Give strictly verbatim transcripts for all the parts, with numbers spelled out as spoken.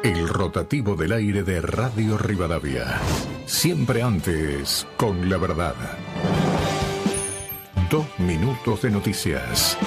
El rotativo del aire de Radio Rivadavia. Siempre antes, con la verdad. Dos minutos de noticias.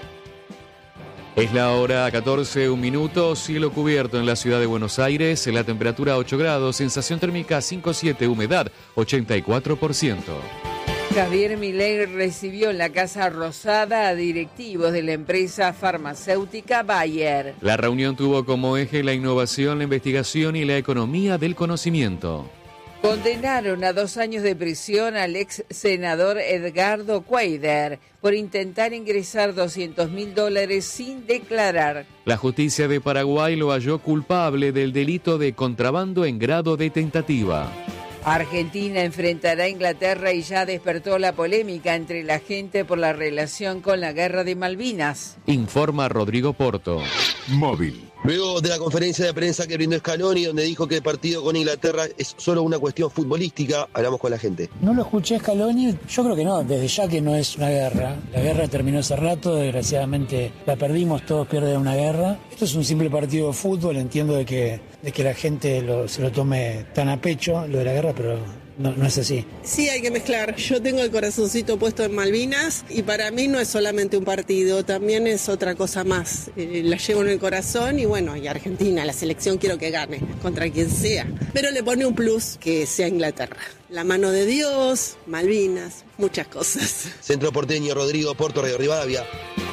Es la hora catorce, un minuto, cielo cubierto en la ciudad de Buenos Aires, la temperatura ocho grados, sensación térmica cinco coma siete, humedad ochenta y cuatro por ciento. Javier Milei recibió en la Casa Rosada a directivos de la empresa farmacéutica Bayer. La reunión tuvo como eje la innovación, la investigación y la economía del conocimiento. Condenaron a dos años de prisión al ex senador Edgardo Cuader por intentar ingresar doscientos mil dólares sin declarar. La justicia de Paraguay lo halló culpable del delito de contrabando en grado de tentativa. Argentina enfrentará a Inglaterra y ya despertó la polémica entre la gente por la relación con la guerra de Malvinas. Informa Rodrigo Porto. Móvil. Luego de la conferencia de prensa que brindó Scaloni, donde dijo que el partido con Inglaterra es solo una cuestión futbolística, hablamos con la gente. No lo escuché Scaloni, yo creo que no, desde ya que no es una guerra. La guerra terminó hace rato, desgraciadamente la perdimos, todos pierden una guerra. Esto es un simple partido de fútbol, entiendo de que, de que la gente lo, se lo tome tan a pecho, lo de la guerra, pero... No, no es así. Sí, hay que mezclar. Yo tengo el corazoncito puesto en Malvinas y para mí no es solamente un partido, también es otra cosa más. Eh, la llevo en el corazón y bueno, y Argentina, la selección quiero que gane, contra quien sea. Pero le pone un plus que sea Inglaterra. La mano de Dios, Malvinas, muchas cosas. Centro Porteño, Rodrigo Porto, Radio Rivadavia.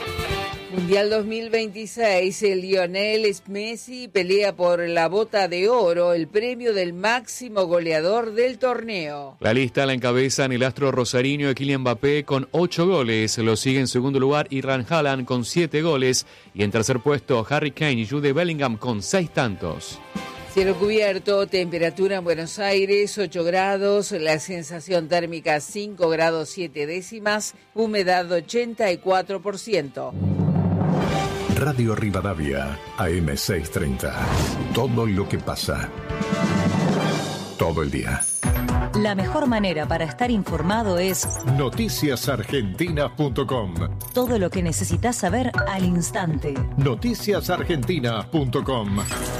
Mundial dos mil veintiséis, el Lionel Messi pelea por la bota de oro, el premio del máximo goleador del torneo. La lista la encabezan el astro rosarino Kylian Mbappé con ocho goles, lo sigue en segundo lugar Erling Haaland con siete goles y en tercer puesto Harry Kane y Jude Bellingham con seis tantos. Cielo cubierto, temperatura en Buenos Aires ocho grados, la sensación térmica cinco grados siete décimas, humedad ochenta y cuatro por ciento. Radio Rivadavia, A M seiscientos treinta. Todo lo que pasa. Todo el día. La mejor manera para estar informado es noticias argentinas punto com. Todo lo que necesitas saber al instante. noticias argentinas punto com.